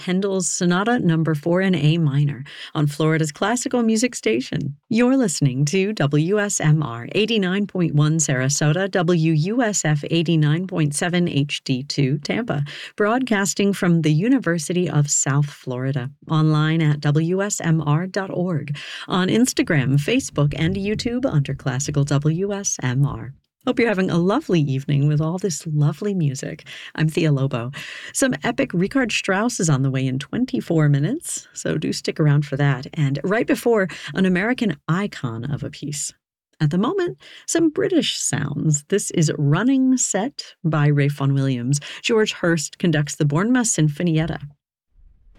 Handel's Sonata Number 4 in A minor on Florida's classical music station. You're listening to WSMR 89.1 Sarasota, WUSF 89.7 HD2 Tampa, broadcasting from the University of South Florida, online at WSMR.org, on Instagram, Facebook, and YouTube under Classical WSMR. Hope you're having a lovely evening with all this lovely music. I'm Thea Lobo. Some epic Richard Strauss is on the way in 24 minutes, so do stick around for that. And right before, an American icon of a piece. At the moment, some British sounds. This is Running Set by Ralph Vaughan Williams. George Hurst conducts the Bournemouth Sinfonietta.